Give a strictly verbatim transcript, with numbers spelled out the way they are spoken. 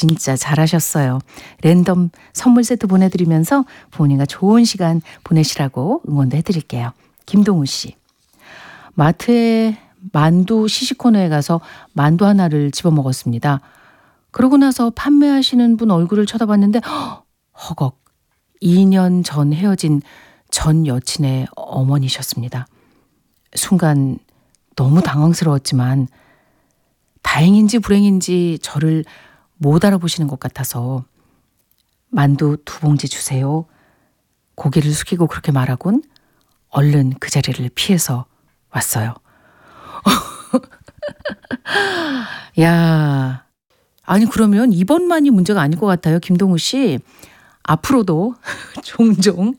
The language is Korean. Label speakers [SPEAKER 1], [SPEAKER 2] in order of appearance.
[SPEAKER 1] 진짜 잘하셨어요. 랜덤 선물 세트 보내드리면서 부모님과 좋은 시간 보내시라고 응원도 해드릴게요. 김동우 씨. 마트에 만두 시식코너에 가서 만두 하나를 집어먹었습니다. 그러고 나서 판매하시는 분 얼굴을 쳐다봤는데 허, 허걱 이 년 전 헤어진 전 여친의 어머니셨습니다. 순간 너무 당황스러웠지만 다행인지 불행인지 저를 못 알아보시는 것 같아서 만두 두 봉지 주세요. 고개를 숙이고 그렇게 말하곤 얼른 그 자리를 피해서 왔어요. 야, 아니 그러면 이번만이 문제가 아닐 것 같아요. 김동우 씨. 앞으로도 종종